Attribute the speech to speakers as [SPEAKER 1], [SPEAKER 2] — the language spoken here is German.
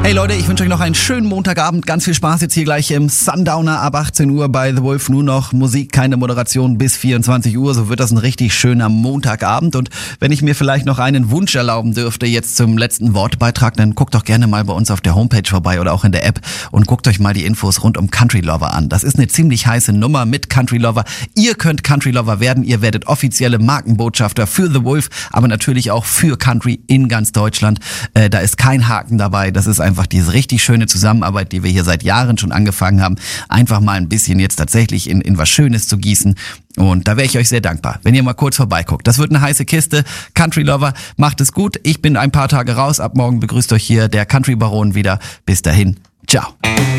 [SPEAKER 1] Hey Leute, ich wünsche euch noch einen schönen Montagabend. Ganz viel Spaß jetzt hier gleich im Sundowner ab 18 Uhr bei The Wolf. Nur noch Musik, keine Moderation bis 24 Uhr. So wird das ein richtig schöner Montagabend. Und wenn ich mir vielleicht noch einen Wunsch erlauben dürfte jetzt zum letzten Wortbeitrag, dann guckt doch gerne mal bei uns auf der Homepage vorbei oder auch in der App und guckt euch mal die Infos rund um Country Lover an. Das ist eine ziemlich heiße Nummer mit Country Lover. Ihr könnt Country Lover werden. Ihr werdet offizielle Markenbotschafter für The Wolf, aber natürlich auch für Country in ganz Deutschland. Da ist kein Haken dabei. Das ist einfach diese richtig schöne Zusammenarbeit, die wir hier seit Jahren schon angefangen haben, einfach mal ein bisschen jetzt tatsächlich in was Schönes zu gießen. Und da wäre ich euch sehr dankbar, wenn ihr mal kurz vorbeiguckt. Das wird eine heiße Kiste. Country Lover, macht es gut. Ich bin ein paar Tage raus. Ab morgen begrüßt euch hier der Country Baron wieder. Bis dahin. Ciao.